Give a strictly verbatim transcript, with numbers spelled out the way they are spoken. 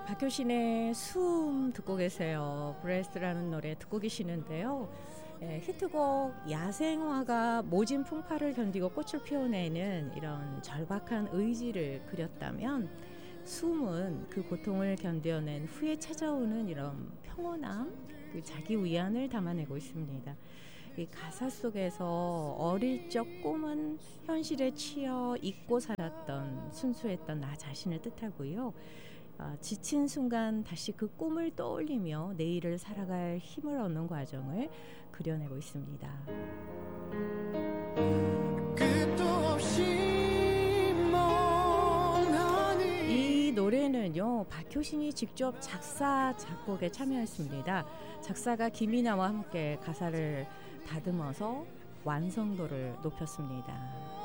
박효신의 숨 듣고 계세요. 브레스라는 노래 듣고 계시는데요. 예, 히트곡 야생화가 모진 풍파를 견디고 꽃을 피워내는 이런 절박한 의지를 그렸다면, 숨은 그 고통을 견뎌낸 후에 찾아오는 이런 평온함, 그 자기 위안을 담아내고 있습니다. 이 가사 속에서 어릴 적 꿈은 현실에 치여 잊고 살았던 순수했던 나 자신을 뜻하고요. 아, 지친 순간 다시 그 꿈을 떠올리며 내일을 살아갈 힘을 얻는 과정을 그려내고 있습니다. 끝도 없이 멍하니 이 노래는요, 박효신이 직접 작사 작곡에 참여했습니다. 작사가 김이나와 함께 가사를 다듬어서 완성도를 높였습니다.